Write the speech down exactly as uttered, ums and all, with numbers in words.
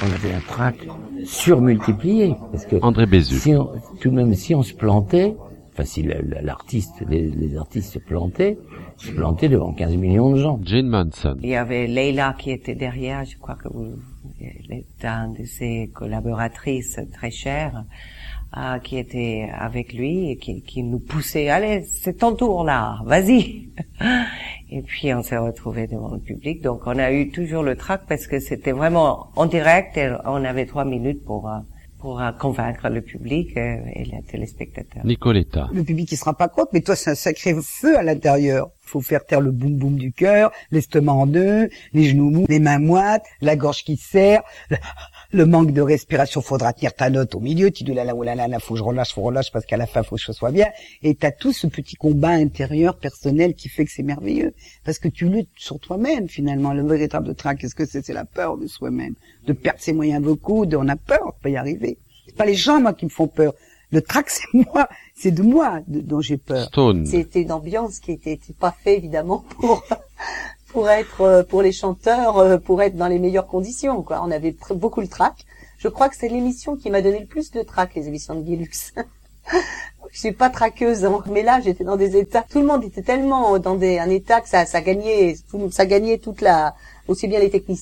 on faisait un track surmultiplié. Parce que André Bézu. Si on, tout de même, si on se plantait, enfin si l'artiste, les, les artistes se plantaient, se plantaient devant quinze millions de gens. Jane Manson. Il y avait Leila qui était derrière, je crois que vous, était une de ses collaboratrices très chères, euh, qui était avec lui et qui, qui nous poussait, allez, c'est ton tour là, vas-y. Et puis on s'est retrouvés devant le public, donc on a eu toujours le trac parce que c'était vraiment en direct et on avait trois minutes pour euh, pour euh, convaincre le public euh, et les téléspectateurs. Nicoletta. Le public il se rend pas compte, mais toi c'est un sacré feu à l'intérieur. Faut faire taire le boum boum du cœur, l'estomac en deux, les genoux mous, les mains moites, la gorge qui serre, le, le manque de respiration. Faudra tenir ta note au milieu. Tu dis là là là là là, faut que je relâche, faut que je relâche parce qu'à la fin faut que je sois bien. Et t'as tout ce petit combat intérieur personnel qui fait que c'est merveilleux parce que tu luttes sur toi-même finalement. Le véritable trac, qu'est-ce que c'est? C'est la peur de soi-même, de perdre ses moyens vocaux, de on a peur de pas y arriver. C'est pas les gens moi qui me font peur. Le trac, c'est moi, c'est de moi de, dont j'ai peur. Stone. C'était une ambiance qui était, était pas faite évidemment pour pour être pour les chanteurs, pour être dans les meilleures conditions. Quoi, on avait tr- beaucoup le trac. Je crois que c'est l'émission qui m'a donné le plus de trac, les émissions de Guy Lux. Je suis pas traqueuse, hein, mais là j'étais dans des états. Tout le monde était tellement dans des un état que ça ça gagnait, tout, ça gagnait toute la aussi bien les techniciens.